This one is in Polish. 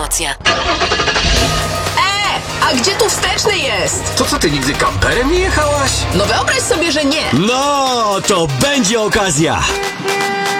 promocja. A gdzie tu wsteczny jest? To co, ty nigdy kamperem nie jechałaś? No wyobraź sobie, że nie. No, to będzie okazja.